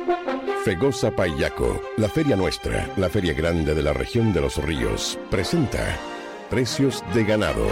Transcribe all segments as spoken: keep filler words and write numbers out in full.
Fegosa Payaco, la feria nuestra, la feria grande de la región de los ríos, presenta Precios de Ganado.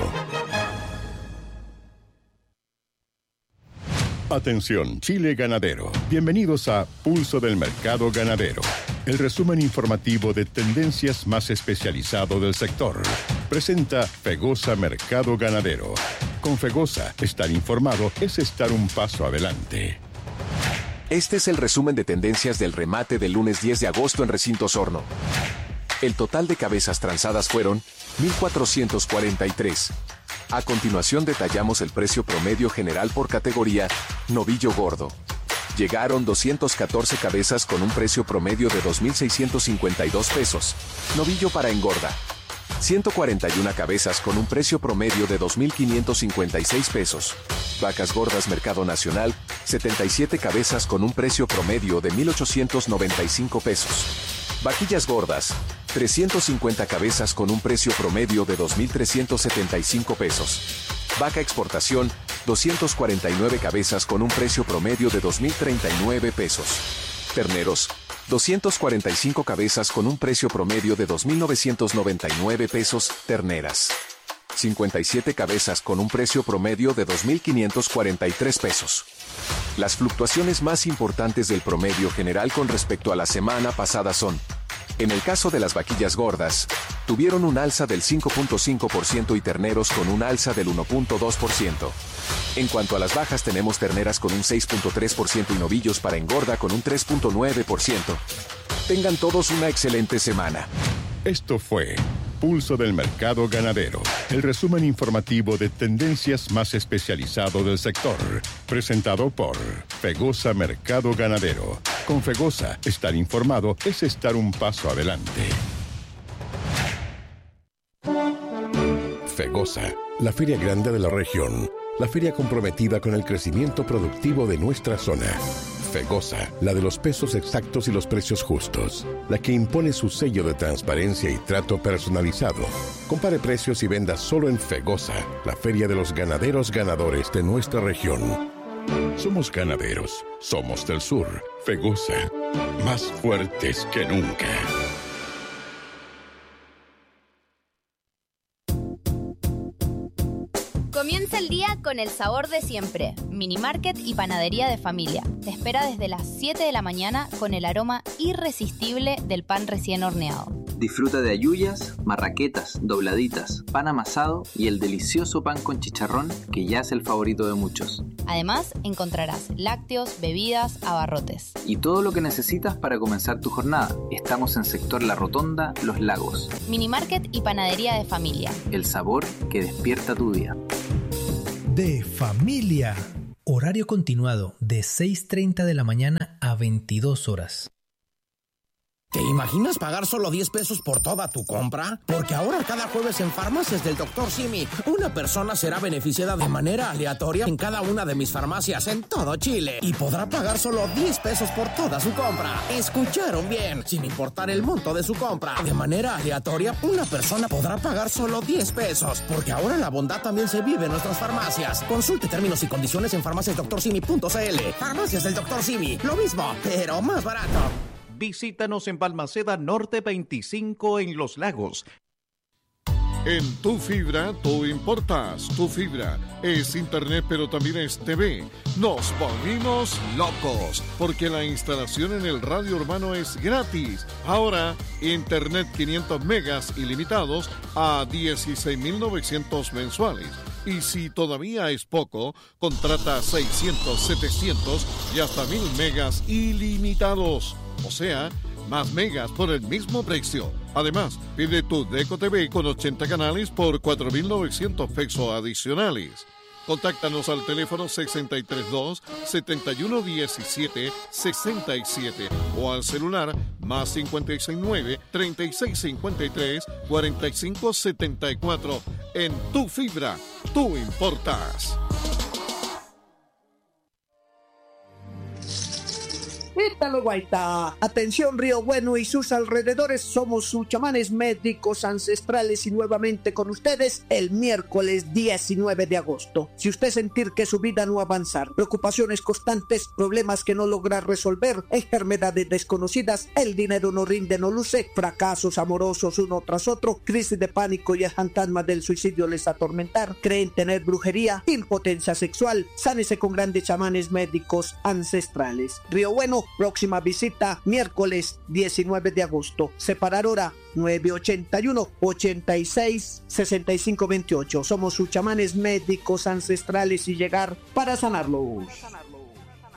Atención, Chile ganadero. Bienvenidos a Pulso del Mercado Ganadero, el resumen informativo de tendencias más especializado del sector. Presenta Fegosa Mercado Ganadero. Con Fegosa, estar informado es estar un paso adelante. Este es el resumen de tendencias del remate del lunes diez de agosto en Recintos Horno. El total de cabezas transadas fueron mil cuatrocientos cuarenta y tres. A continuación detallamos el precio promedio general por categoría novillo gordo. Llegaron doscientas catorce cabezas con un precio promedio de dos mil seiscientos cincuenta y dos pesos. Novillo para engorda. ciento cuarenta y una cabezas con un precio promedio de dos mil quinientos cincuenta y seis pesos. Vacas gordas Mercado Nacional, setenta y siete cabezas con un precio promedio de mil ochocientos noventa y cinco pesos. Vaquillas gordas, trescientas cincuenta cabezas con un precio promedio de dos mil trescientos setenta y cinco pesos. Vaca exportación, doscientas cuarenta y nueve cabezas con un precio promedio de dos mil treinta y nueve pesos. Terneros, doscientas cuarenta y cinco cabezas con un precio promedio de dos mil novecientos noventa y nueve pesos. Terneras, cincuenta y siete cabezas con un precio promedio de dos mil quinientos cuarenta y tres pesos. Las fluctuaciones más importantes del promedio general con respecto a la semana pasada son: en el caso de las vaquillas gordas, tuvieron un alza del cinco punto cinco por ciento y terneros con un alza del uno punto dos por ciento. En cuanto a las bajas, tenemos terneras con un seis punto tres por ciento y novillos para engorda con un tres punto nueve por ciento. Tengan todos una excelente semana. Esto fue Pulso del Mercado Ganadero, el resumen informativo de tendencias más especializado del sector, presentado por Fegosa Mercado Ganadero. Con Fegosa, estar informado es estar un paso adelante. Fegosa, la feria grande de la región, la feria comprometida con el crecimiento productivo de nuestra zona. Fegosa, la de los pesos exactos y los precios justos, la que impone su sello de transparencia y trato personalizado. Compare precios y venda solo en Fegosa, la feria de los ganaderos ganadores de nuestra región. Somos ganaderos, somos del sur. Fegosa, más fuertes que nunca. Comienza el día con el sabor de siempre. Mini Market y Panadería de Familia. Te espera desde las siete de la mañana con el aroma irresistible del pan recién horneado. Disfruta de halluyas, marraquetas, dobladitas, pan amasado y el delicioso pan con chicharrón que ya es el favorito de muchos. Además, encontrarás lácteos, bebidas, abarrotes. Y todo lo que necesitas para comenzar tu jornada. Estamos en sector La Rotonda, Los Lagos. Mini Market y Panadería de Familia. El sabor que despierta tu día. De familia. Horario continuado de seis treinta de la mañana a veintidós horas. ¿Te imaginas pagar solo diez pesos por toda tu compra? Porque ahora cada jueves en Farmacias del doctor Simi, una persona será beneficiada de manera aleatoria en cada una de mis farmacias en todo Chile y podrá pagar solo diez pesos por toda su compra. ¿Escucharon bien? Sin importar el monto de su compra. De manera aleatoria, una persona podrá pagar solo diez pesos, porque ahora la bondad también se vive en nuestras farmacias. Consulte términos y condiciones en farmacias doctor simi punto c l. Farmacias del doctor Simi, lo mismo, pero más barato. Visítanos en Balmaceda Norte veinticinco en Los Lagos. En Tu Fibra, tú importas. Tu Fibra es internet, pero también es T V. Nos volvimos locos, porque la instalación en el radio urbano es gratis. Ahora, internet quinientos megas ilimitados a dieciséis mil novecientos mensuales. Y si todavía es poco, contrata seiscientos, setecientos y hasta mil megas ilimitados. O sea, más megas por el mismo precio. Además, pide tu Deco T V con ochenta canales por cuatro mil novecientos pesos adicionales. Contáctanos al teléfono seis tres dos, siete uno uno siete, seis siete o al celular más cinco seis nueve, tres seis cinco tres, cuatro cinco siete cuatro. En Tu Fibra, tú importas. Guaitalo Guaita. Atención Río Bueno y sus alrededores, somos sus chamanes médicos ancestrales y nuevamente con ustedes el miércoles diecinueve de agosto. Si usted sentir que su vida no avanzar, preocupaciones constantes, problemas que no logra resolver, enfermedades desconocidas, el dinero no rinde, no luce, fracasos amorosos uno tras otro, crisis de pánico y el fantasma del suicidio les atormentar, creen tener brujería, impotencia sexual, sánese con grandes chamanes médicos ancestrales. Río Bueno, próxima visita miércoles diecinueve de agosto. Separar hora nueve ochenta y uno, ochenta y seis, sesenta y cinco veintiocho. Somos sus chamanes médicos ancestrales y llegar para sanarlos.